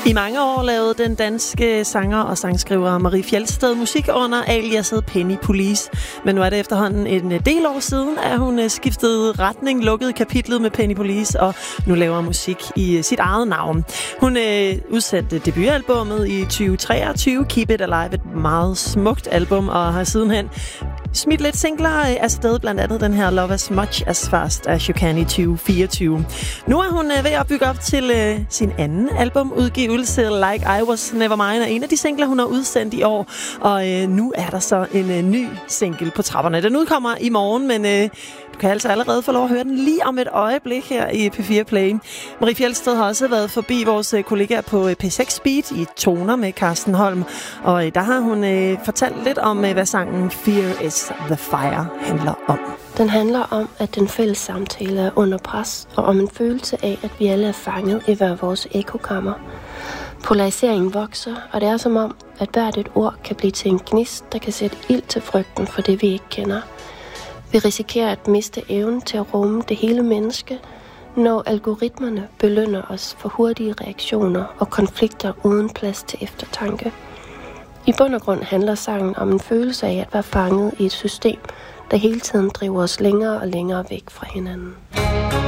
I mange år lavede den danske sanger og sangskriver Marie Fjeldsted musik under aliaset Penny Police. Men nu er det efterhånden en del år siden, at hun skiftede retning, lukkede kapitlet med Penny Police, og nu laver musik i sit eget navn. Hun udsendte debutalbummet i 2023, Keep It Alive, et meget smukt album, og har sidenhen smidt lidt singler afsted, blandt andet den her Love As Much As Fast As You Can i 2024. Nu er hun ved at bygge op til sin anden albumudgivelse, Like I Was Never Mine, er en af de singler, hun har udsendt i år. Og nu er der så en ny single på trapperne. Den udkommer i morgen, men du kan altså allerede få lov at høre den lige om et øjeblik her i P4 Play. Marie Fjeldsted har også været forbi vores kollegaer på P6 Speed i Toner med Carsten Holm. Og der har hun fortalt lidt om, hvad sangen Fear Is The Fire handler om. Den handler om, at den fælles samtale er under pres, og om en følelse af, at vi alle er fanget i hver vores ekokammer. Polariseringen vokser, og det er som om, at hvert et ord kan blive til en gnist, der kan sætte ild til frygten for det, vi ikke kender. Vi risikerer at miste evnen til at rumme det hele menneske, når algoritmerne belønner os for hurtige reaktioner og konflikter uden plads til eftertanke. I bund og grund handler sangen om en følelse af at være fanget i et system, der hele tiden driver os længere og længere væk fra hinanden.